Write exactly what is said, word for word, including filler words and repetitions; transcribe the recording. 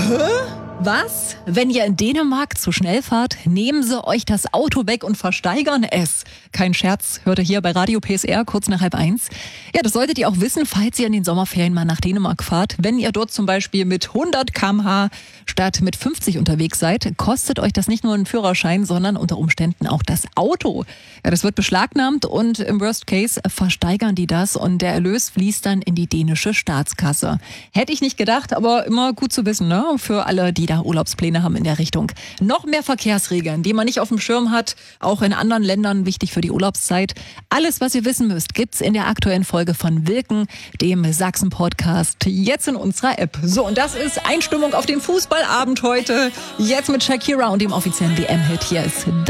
Was? Wenn ihr in Dänemark zu schnell fahrt, nehmen sie euch das Auto weg und versteigern es. Kein Scherz, hört ihr hier bei Radio P S R kurz nach halb eins. Ja, das solltet ihr auch wissen, falls ihr in den Sommerferien mal nach Dänemark fahrt. Wenn ihr dort zum Beispiel mit hundert Kilometer pro Stunde statt mit fünfzig unterwegs seid, kostet euch das nicht nur einen Führerschein, sondern unter Umständen auch das Auto. Ja, das wird beschlagnahmt und im Worst Case versteigern die das und der Erlös fließt dann in die dänische Staatskasse. Hätte ich nicht gedacht, aber immer gut zu wissen, ne? Für alle, die da Urlaubspläne haben in der Richtung. Noch mehr Verkehrsregeln, die man nicht auf dem Schirm hat, auch in anderen Ländern wichtig für die Urlaubszeit. Alles, was ihr wissen müsst, gibt's in der aktuellen Folge von Wilken, dem Sachsen-Podcast, jetzt in unserer App. So, und das ist Einstimmung auf den Fußballabend heute. Jetzt mit Shakira und dem offiziellen W M-Hit. Hier ist